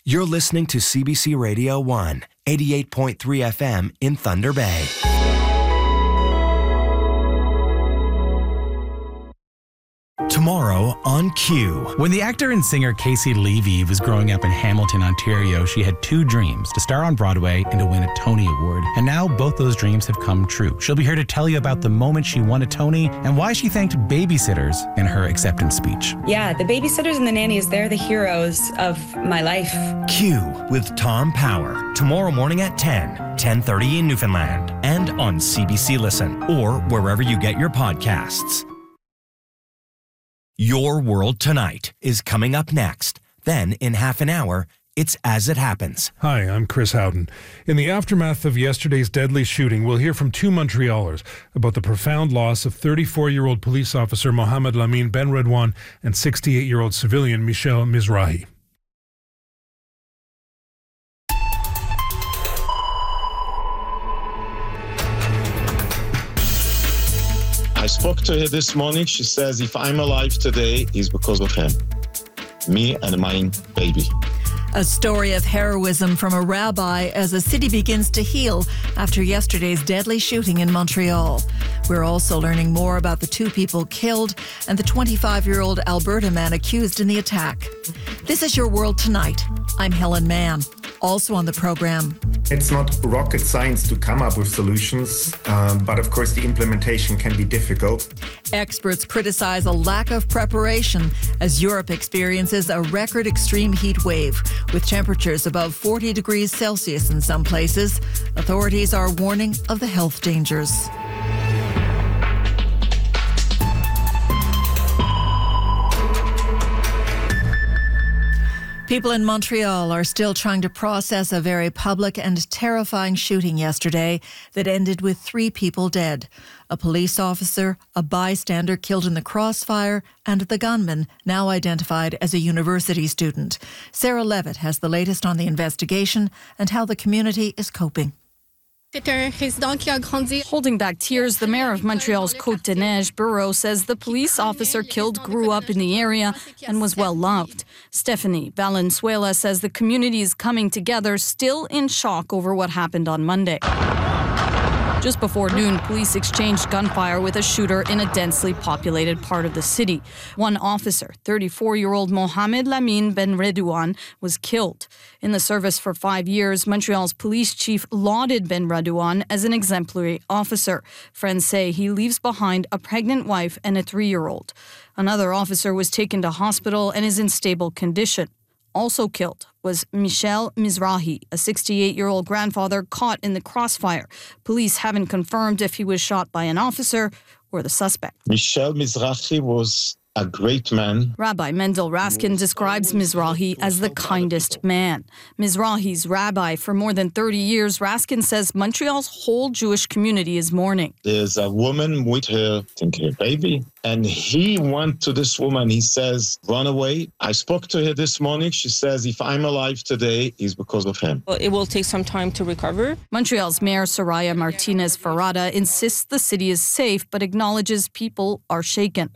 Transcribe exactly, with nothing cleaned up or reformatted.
You're listening to C B C Radio one, eighty-eight point three F M in Thunder Bay. Tomorrow on Q. When the actor and singer Casey Levy was growing up in Hamilton, Ontario, she had two dreams, to star on Broadway and to win a Tony Award. And now both those dreams have come true. She'll be here to tell you about the moment she won a Tony and why she thanked babysitters in her acceptance speech. Yeah, the babysitters and the nannies, they're the heroes of my life. Q with Tom Power. Tomorrow morning at ten, ten thirty in Newfoundland. And on C B C Listen or wherever you get your podcasts. Your World Tonight is coming up next. Then, in half an hour, it's As It Happens. Hi, I'm Chris Howden. In the aftermath of yesterday's deadly shooting, we'll hear from two Montrealers about the profound loss of thirty-four-year-old police officer Mohamed Lamine Benredouane and sixty-eight-year-old civilian Michel Mizrahi. I spoke to her this morning. She says, if I'm alive today, it's because of him. Me and my baby. A story of heroism from a rabbi as the city begins to heal after yesterday's deadly shooting in Montreal. We're also learning more about the two people killed and the twenty-five-year-old Alberta man accused in the attack. This is Your World Tonight. I'm Helen Mann. Also on the program. It's not rocket science to come up with solutions, um, but of course the implementation can be difficult. Experts criticize a lack of preparation as Europe experiences a record extreme heat wave with temperatures above forty degrees Celsius in some places. Authorities are warning of the health dangers. People in Montreal are still trying to process a very public and terrifying shooting yesterday that ended with three people dead. A police officer, a bystander killed in the crossfire, and the gunman, now identified as a university student. Sarah Levitt has the latest on the investigation and how the community is coping. Holding back tears, the mayor of Montreal's Côte-des-Neiges, Bureau, says the police officer killed grew up in the area and was well loved. Stephanie Valenzuela says the community is coming together, still in shock over what happened on Monday. Just before noon, police exchanged gunfire with a shooter in a densely populated part of the city. One officer, thirty-four-year-old Mohamed Lamine Benredouane, was killed. In the service for five years, Montreal's police chief lauded Benredouane as an exemplary officer. Friends say he leaves behind a pregnant wife and a three-year-old. Another officer was taken to hospital and is in stable condition. Also killed was Michel Mizrahi, a sixty-eight-year-old grandfather caught in the crossfire. Police haven't confirmed if he was shot by an officer or the suspect. Michel Mizrahi was a great man. Rabbi Mendel Raskin describes Mizrahi as the kindest man. Mizrahi's rabbi for more than thirty years, Raskin says Montreal's whole Jewish community is mourning. There's a woman with her, I think her baby, and he went to this woman. He says, run away. I spoke to her this morning. She says, if I'm alive today, it's because of him. It will take some time to recover. Montreal's Mayor Soraya Martinez Ferrada insists the city is safe, but acknowledges people are shaken.